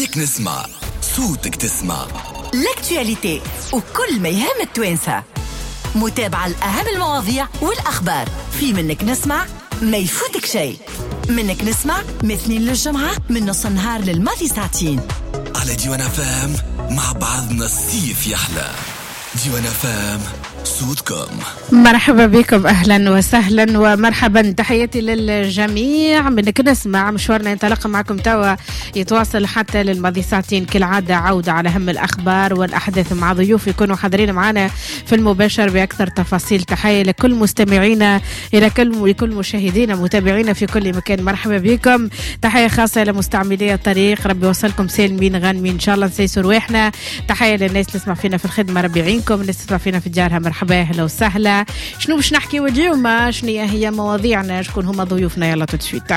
منك نسمع صوتك تسمع لاكتواليتي وكل ما يهم التوانسة، متابعة لأهم المواضيع والأخبار في منك نسمع، ما يفوتك شيء. منك نسمع مثنين للجمعة من نص النهار للماضي ساعتين على ديوان فام. مع بعضنا الصيف يحلى. ديوان فام صوتكم. مرحبا بكم، أهلا وسهلا ومرحبا، تحياتي للجميع. منك نسمع مشوارنا ينطلق معكم توا يتواصل حتى للماضي ساعتين كالعادة، عودة على أهم الأخبار والأحداث مع ضيوف يكونوا حاضرين معنا في المباشر بأكثر تفاصيل. تحية لكل مستمعينا، إلى كل مشاهدينا متابعينا في كل مكان، مرحبا بكم. تحية خاصة لمستعملي الطريق، ربي يوصلكم سالمين غانمين إن شاء الله، نسيسوا رواحنا. تحية للناس اللي تسمع فينا في الخدمة، ربي يعينكم. الناس تسمع فينا في ديارها، مرحبا اهلا وسهلا. شنو باش نحكي اليوم؟ شنو هي مواضيعنا؟ شكون هما ضيوفنا؟ يلا تتسويت.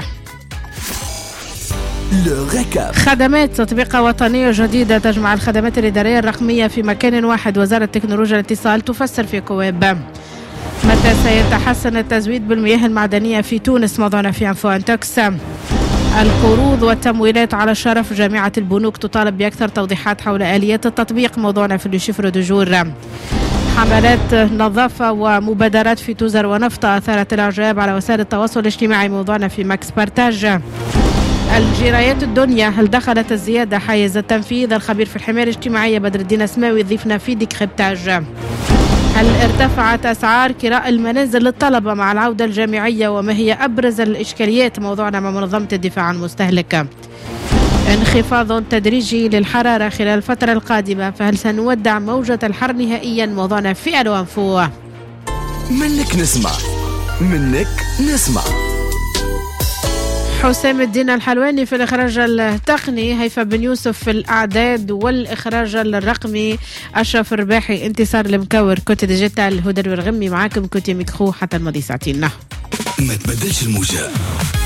خدمات تطبيقة وطنية جديدة تجمع الخدمات الإدارية الرقمية في مكان واحد. وزارة التكنولوجيا والاتصال تفسر في كواب. متى سيتحسن التزويد بالمياه المعدنية في تونس؟ موضوعنا في انفو انتوكس. القروض والتمويلات على الشرف، جامعة البنوك تطالب بأكثر توضيحات حول آليات التطبيق، موضوعنا في الشفر دو جور. حملات نظافة ومبادرات في توزر ونفطة أثارت الإعجاب على وسائل التواصل الاجتماعي، موضوعنا في ماكس بارتاج. الجرايات الدنيا، هل دخلت الزيادة حيز التنفيذ؟ الخبير في الحماية الاجتماعية بدر الدين اسماوي ضيفنا في ديكريبتاج. هل ارتفعت أسعار كراء المنازل للطلبة مع العودة الجامعية؟ وما هي أبرز الإشكاليات؟ موضوعنا مع منظمة الدفاع عن المستهلك. انخفاض تدريجي للحرارة خلال الفترة القادمة، فهل سنودع موجة الحر نهائيا؟ موضوعنا في الوانفو. منك نسمع، منك نسمع. حسام الدين الحلواني في الإخراج التقني، هيفا بن يوسف في الأعداد والإخراج الرقمي، أشرف الرباحي انتصار المكور، كوتي ديجيتال هدى الورغمي معاكم، كوتي ميكرو حتى الماضي ساعتين. ما تبدلش الموجة.